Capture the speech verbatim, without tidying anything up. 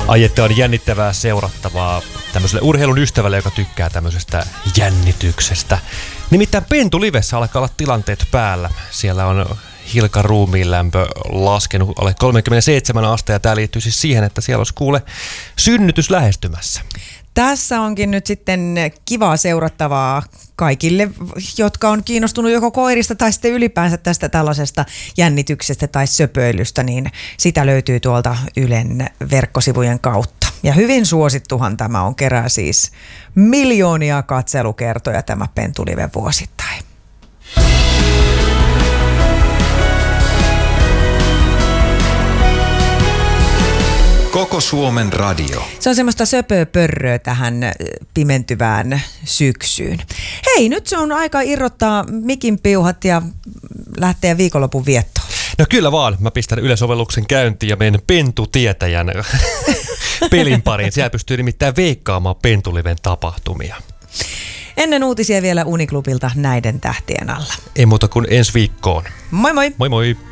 Ai, että on jännittävää seurattavaa tämmöiselle urheilun ystävälle, joka tykkää tämmöisestä jännityksestä. Nimittäin Pentu Livessä alkaa olla tilanteet päällä. Siellä on Hilkan ruumiinlämpö laskenut alle kolmekymmentäseitsemän astetta ja tämä liittyy siis siihen, että siellä olisi kuule synnytys lähestymässä. Tässä onkin nyt sitten kivaa seurattavaa kaikille, jotka on kiinnostunut joko koirista tai sitten ylipäänsä tästä tällaisesta jännityksestä tai söpöilystä, niin sitä löytyy tuolta Ylen verkkosivujen kautta. Ja hyvin suosittuhan tämä on, kerää siis miljoonia katselukertoja tämä Pentu Live vuosittain. Koko Suomen radio. Se on semmoista söpöpörröä tähän pimentyvään syksyyn. Hei, nyt se on aika irrottaa mikin piuhat ja lähteä viikonlopun viettoon. No kyllä vaan. Mä pistän Yle-sovelluksen käyntiin ja menen Pentu-tietäjän pelin pariin. Siellä pystyy nimittäin veikkaamaan Pentu Liven tapahtumia. Ennen uutisia vielä Uniklubilta näiden tähtien alla. Ei muuta kuin ensi viikkoon. Moi moi! Moi moi!